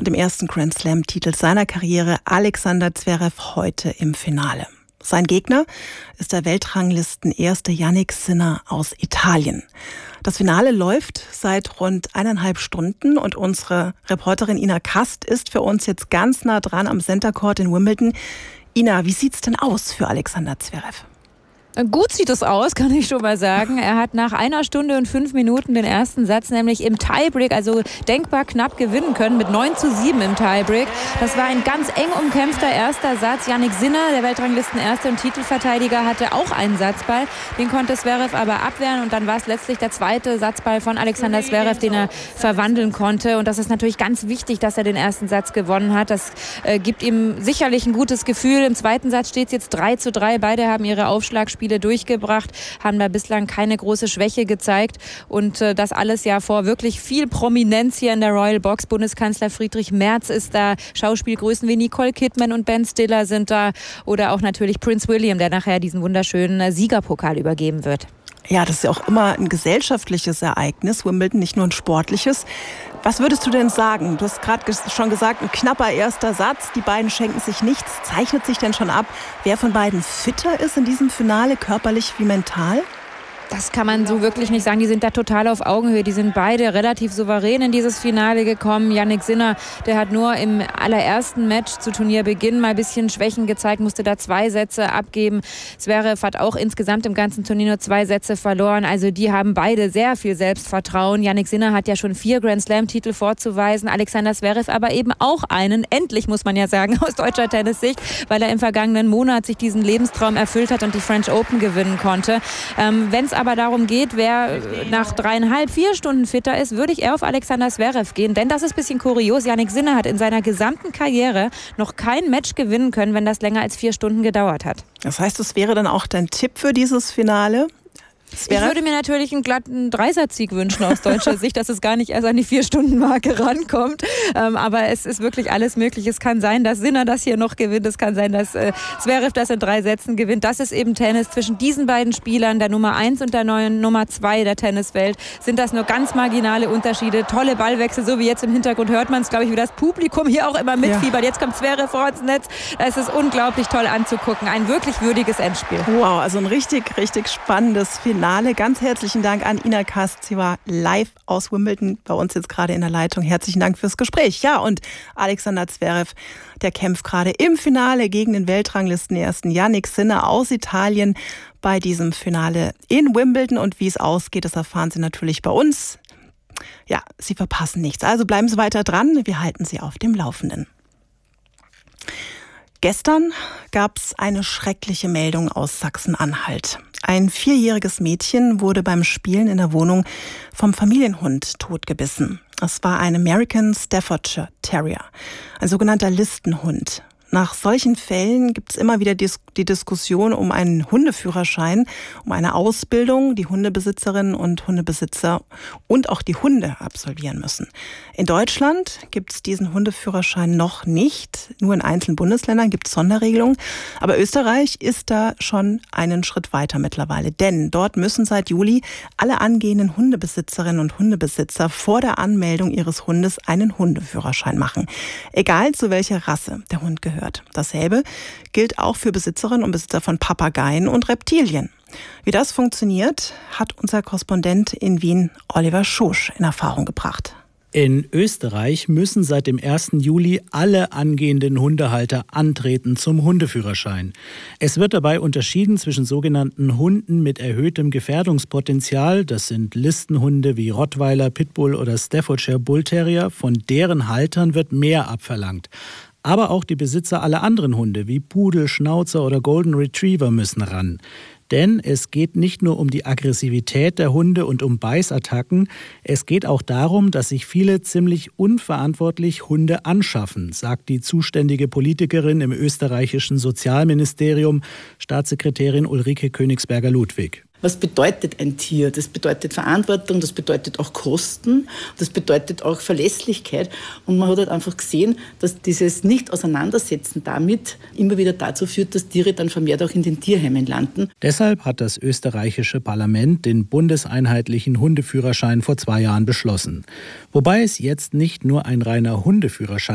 und dem ersten Grand Slam-Titel seiner Karriere Alexander Zverev heute im Finale. Sein Gegner ist der Weltranglisten-Erste Jannik Sinner aus Italien. Das Finale läuft seit rund 1,5 Stunden und unsere Reporterin Ina Kast ist für uns jetzt ganz nah dran am Center Court in Wimbledon. Ina, wie sieht's denn aus für Alexander Zverev? Gut sieht es aus, kann ich schon mal sagen. Er hat nach 1 Stunde und 5 Minuten den ersten Satz nämlich im Tiebreak, also denkbar knapp gewinnen können, mit 9:7 im Tiebreak. Das war ein ganz eng umkämpfter erster Satz. Jannik Sinner, der Weltranglisten-Erste und Titelverteidiger, hatte auch einen Satzball. Den konnte Zverev aber abwehren und dann war es letztlich der zweite Satzball von Alexander Zverev, den er verwandeln konnte. Und das ist natürlich ganz wichtig, dass er den ersten Satz gewonnen hat. Das gibt ihm sicherlich ein gutes Gefühl. Im zweiten Satz steht es jetzt 3:3. Beide haben ihre Aufschlagspiele durchgebracht, haben da bislang keine große Schwäche gezeigt und das alles ja vor wirklich viel Prominenz hier in der Royal Box. Bundeskanzler Friedrich Merz ist da, Schauspielgrößen wie Nicole Kidman und Ben Stiller sind da oder auch natürlich Prince William, der nachher diesen wunderschönen Siegerpokal übergeben wird. Ja, das ist ja auch immer ein gesellschaftliches Ereignis, Wimbledon, nicht nur ein sportliches. Was würdest du denn sagen? Du hast gerade schon gesagt, ein knapper erster Satz. Die beiden schenken sich nichts. Zeichnet sich denn schon ab, wer von beiden fitter ist in diesem Finale, körperlich wie mental? Das kann man so wirklich nicht sagen. Die sind da total auf Augenhöhe. Die sind beide relativ souverän in dieses Finale gekommen. Jannik Sinner, der hat nur im allerersten Match zu Turnierbeginn mal ein bisschen Schwächen gezeigt, musste da 2 Sätze abgeben. Zverev hat auch insgesamt im ganzen Turnier nur 2 Sätze verloren. Also die haben beide sehr viel Selbstvertrauen. Jannik Sinner hat ja schon 4 Grand Slam-Titel vorzuweisen. Alexander Zverev aber eben auch einen, endlich muss man ja sagen, aus deutscher Tennissicht, weil er im vergangenen Monat sich diesen Lebenstraum erfüllt hat und die French Open gewinnen konnte. Wenn es aber darum geht, wer nach 3,5, 4 Stunden fitter ist, würde ich eher auf Alexander Zverev gehen. Denn das ist ein bisschen kurios. Jannik Sinner hat in seiner gesamten Karriere noch kein Match gewinnen können, wenn das länger als 4 Stunden gedauert hat. Das heißt, das wäre dann auch dein Tipp für dieses Finale? Ich würde mir natürlich einen glatten Dreisatzsieg wünschen aus deutscher Sicht, dass es gar nicht erst an die 4-Stunden-Marke rankommt. Aber es ist wirklich alles möglich. Es kann sein, dass Sinner das hier noch gewinnt. Es kann sein, dass Zverev das in 3 Sätzen gewinnt. Das ist eben Tennis. Zwischen diesen beiden Spielern, der Nummer 1 und der neuen Nummer 2 der Tenniswelt, sind das nur ganz marginale Unterschiede. Tolle Ballwechsel, so wie jetzt im Hintergrund hört man es, glaube ich, wie das Publikum hier auch immer mitfiebert. Ja. Jetzt kommt Zverev vor ins Netz. Es ist unglaublich toll anzugucken. Ein wirklich würdiges Endspiel. Wow, also ein richtig, richtig spannendes Finale. Ganz herzlichen Dank an Ina Kast. Sie war live aus Wimbledon bei uns jetzt gerade in der Leitung. Herzlichen Dank fürs Gespräch. Ja, und Alexander Zverev, der kämpft gerade im Finale gegen den Weltranglisten-Ersten Jannik Sinner aus Italien bei diesem Finale in Wimbledon. Und wie es ausgeht, das erfahren Sie natürlich bei uns. Ja, Sie verpassen nichts. Also bleiben Sie weiter dran. Wir halten Sie auf dem Laufenden. Gestern gab es eine schreckliche Meldung aus Sachsen-Anhalt. Ein 4-jähriges Mädchen wurde beim Spielen in der Wohnung vom Familienhund totgebissen. Es war ein American Staffordshire Terrier, ein sogenannter Listenhund. Nach solchen Fällen gibt es immer wieder die Diskussion um einen Hundeführerschein, um eine Ausbildung, die Hundebesitzerinnen und Hundebesitzer und auch die Hunde absolvieren müssen. In Deutschland gibt es diesen Hundeführerschein noch nicht. Nur in einzelnen Bundesländern gibt es Sonderregelungen. Aber Österreich ist da schon einen Schritt weiter mittlerweile. Denn dort müssen seit Juli alle angehenden Hundebesitzerinnen und Hundebesitzer vor der Anmeldung ihres Hundes einen Hundeführerschein machen. Egal zu welcher Rasse der Hund gehört. Dasselbe gilt auch für Besitzerinnen und Besitzer von Papageien und Reptilien. Wie das funktioniert, hat unser Korrespondent in Wien, Oliver Schosch, in Erfahrung gebracht. In Österreich müssen seit dem 1. Juli alle angehenden Hundehalter antreten zum Hundeführerschein. Es wird dabei unterschieden zwischen sogenannten Hunden mit erhöhtem Gefährdungspotenzial, das sind Listenhunde wie Rottweiler, Pitbull oder Staffordshire Bull Terrier, von deren Haltern wird mehr abverlangt. Aber auch die Besitzer aller anderen Hunde wie Pudel, Schnauzer oder Golden Retriever müssen ran. Denn es geht nicht nur um die Aggressivität der Hunde und um Beißattacken, es geht auch darum, dass sich viele ziemlich unverantwortlich Hunde anschaffen, sagt die zuständige Politikerin im österreichischen Sozialministerium, Staatssekretärin Ulrike Königsberger-Ludwig. Was bedeutet ein Tier? Das bedeutet Verantwortung, das bedeutet auch Kosten, das bedeutet auch Verlässlichkeit. Und man hat halt einfach gesehen, dass dieses Nicht-Auseinandersetzen damit immer wieder dazu führt, dass Tiere dann vermehrt auch in den Tierheimen landen. Deshalb hat das österreichische Parlament den bundeseinheitlichen Hundeführerschein vor 2 Jahren beschlossen. Wobei es jetzt nicht nur ein reiner Hundeführerschein